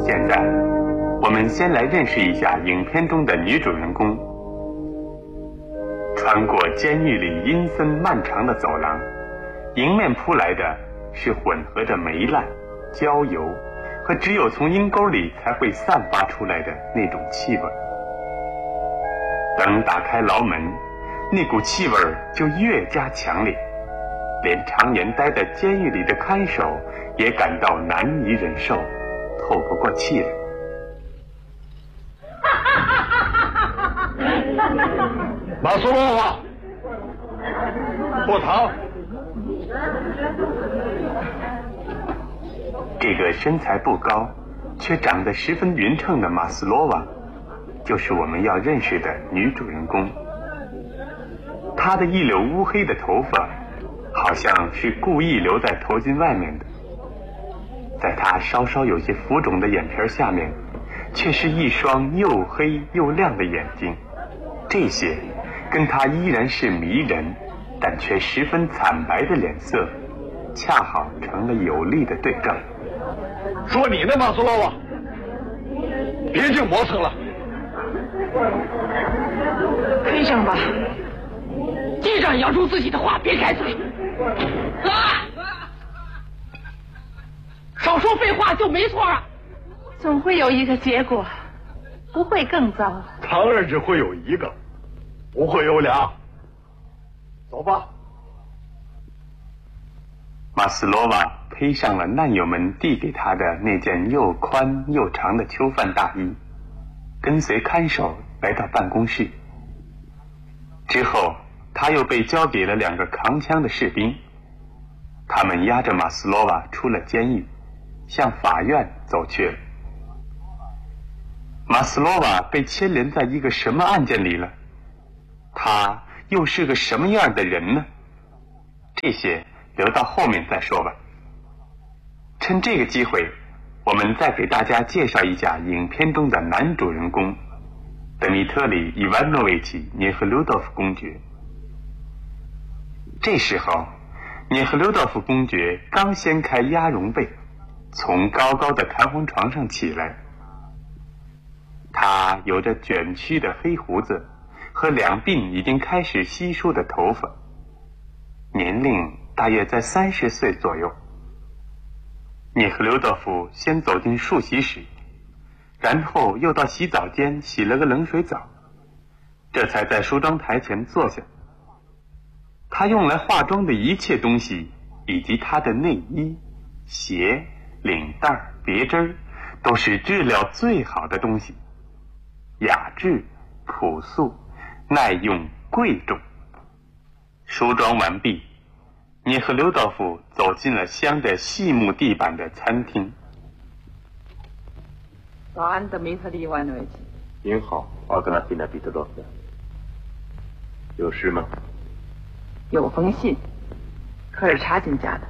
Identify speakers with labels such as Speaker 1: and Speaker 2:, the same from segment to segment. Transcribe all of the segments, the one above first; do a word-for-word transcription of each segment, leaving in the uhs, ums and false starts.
Speaker 1: 现在，我们先来认识一下影片中的女主人公。穿过监狱里阴森漫长的走廊，迎面扑来的是混合着霉烂、焦油和只有从阴沟里才会散发出来的那种气味。等打开牢门，那股气味就越加强烈，连常年待在监狱里的看守也感到难以忍受，透不过气来。
Speaker 2: 马苏洛娃，不疼。
Speaker 1: 这个身材不高却长得十分匀称的马斯洛娃，就是我们要认识的女主人公。她的一绺乌黑的头发好像是故意留在头巾外面的，在她稍稍有些浮肿的眼皮下面，却是一双又黑又亮的眼睛。这些跟她依然是迷人但却十分惨白的脸色恰好成了有力的对照。
Speaker 2: 说你呢，马苏洛娃，别净磨蹭了。
Speaker 3: 闭上吧，记上咬住自己的话，别开嘴。啊！少说废话就没错啊。
Speaker 4: 总会有一个结果，不会更糟。
Speaker 2: 当然只会有一个，不会有俩。走吧。
Speaker 1: 马斯洛娃披上了难友们递给他的那件又宽又长的囚犯大衣，跟随看守来到办公室。之后他又被交给了两个扛枪的士兵，他们押着马斯洛娃出了监狱，向法院走去了。马斯洛娃被牵连在一个什么案件里了？他又是个什么样的人呢？这些留到后面再说吧。趁这个机会，我们再给大家介绍一下影片中的男主人公德米特里·伊万诺维奇·涅赫留多夫公爵。这时候，涅赫留多夫公爵刚掀开鸭绒被，从高高的弹簧床上起来。他有着卷曲的黑胡子和两鬓已经开始稀疏的头发，年龄大约在三十岁左右。涅赫留多夫先走进漱洗室，然后又到洗澡间洗了个冷水澡，这才在梳妆台前坐下。他用来化妆的一切东西，以及他的内衣、鞋、领带、别针，都是质量最好的东西，雅致、朴素、耐用、贵重。梳妆完毕，涅赫留多夫走进了镶着细木地板的餐厅。
Speaker 3: 早安，德米特里·伊万诺维奇。
Speaker 5: 您好，奥格纳蒂娜·彼得洛夫。有事吗？
Speaker 3: 有封信，科尔查金家的，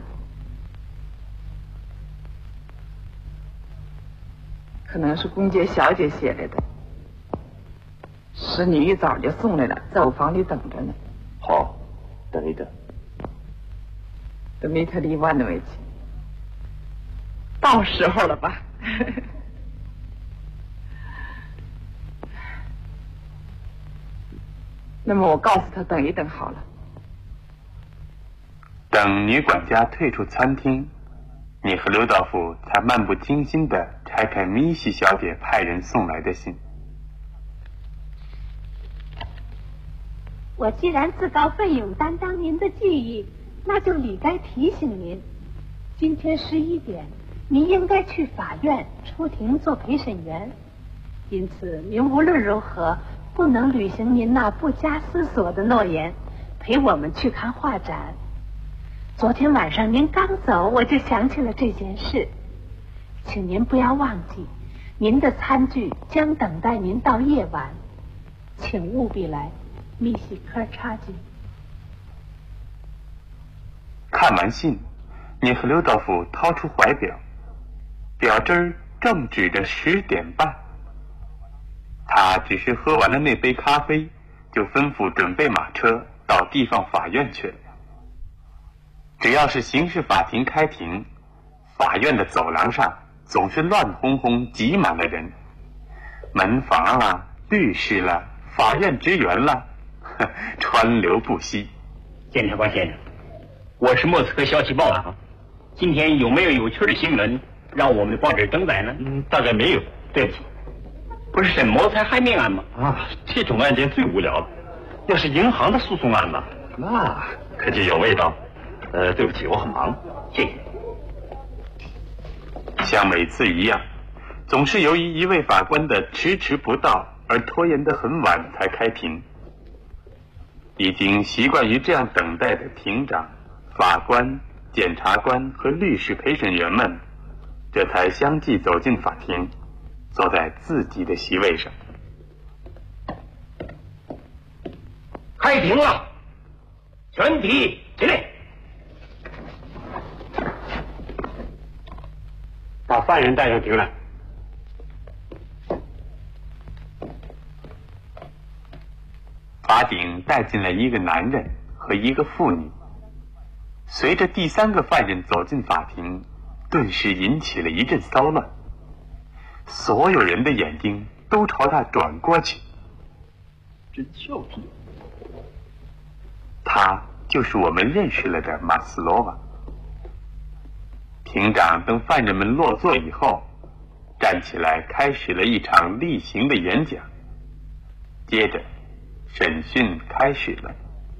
Speaker 3: 可能是公爵小姐写来的。使女一早就送来了，在我房里等着呢。
Speaker 5: 好，等一等。
Speaker 3: 德米特里·伊万诺维奇，到时候了吧？那么我告诉他等一等好了。
Speaker 1: 等女管家退出餐厅，涅赫留多夫才漫不经心地拆开米西小姐派人送来的信。
Speaker 4: 我既然自告奋勇担当您的记忆，那就理该提醒您，今天十一点，您应该去法院出庭做陪审员，因此您无论如何不能履行您那不加思索的诺言，陪我们去看画展。昨天晚上您刚走，我就想起了这件事，请您不要忘记，您的餐具将等待您到夜晚，请务必来。密西科察金。
Speaker 1: 看完信，涅赫留多夫掏出怀表，表针正指着十点半。他只是喝完了那杯咖啡，就吩咐准备马车到地方法院去了。只要是刑事法庭开庭，法院的走廊上总是乱哄哄挤满了人，门房啦、律师啦、法院职员啦，川流不息。
Speaker 6: 检察官先生，我是莫斯科消息报啊，今天有没有有趣的新闻让我们的报纸登载呢？
Speaker 2: 嗯，大概没有。
Speaker 6: 对不起，不是审谋财害命案吗？
Speaker 2: 啊，这种案件最无聊了。要是银行的诉讼案呢，那可就有味道。呃，对不起，我很忙。
Speaker 6: 谢谢。
Speaker 1: 像每次一样，总是由于一位法官的迟迟不到而拖延得很晚才开庭。已经习惯于这样等待的庭长、法官、检察官和律师陪审员们，这才相继走进法庭，坐在自己的席位上。
Speaker 6: 开庭了，全体起立。把犯人带上庭来。
Speaker 1: 法警带进了一个男人和一个妇女。随着第三个犯人走进法庭，顿时引起了一阵骚乱，所有人的眼睛都朝他转过去。
Speaker 2: 真俏皮。
Speaker 1: 他就是我们认识了的马斯洛娃。庭长等犯人们落座以后，站起来开始了一场例行的演讲。接着审讯开始了。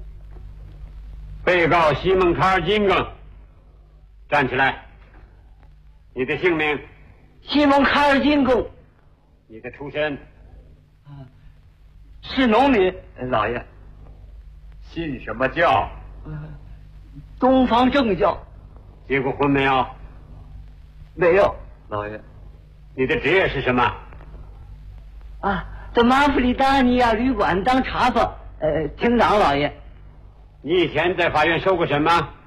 Speaker 6: 被告西蒙·卡尔金更，站起来。你的姓名？
Speaker 7: 西蒙·卡尔金更。
Speaker 6: 你的出身？
Speaker 7: 啊，是农民，老爷。
Speaker 6: 信什么教？
Speaker 7: 东方正教。
Speaker 6: 结过婚没有？
Speaker 7: 没有，老爷。
Speaker 6: 你的职业是什么？
Speaker 7: 啊，在马弗里达尼亚旅馆当茶房，呃，厅长老爷。
Speaker 6: 你以前在法院受过审吗？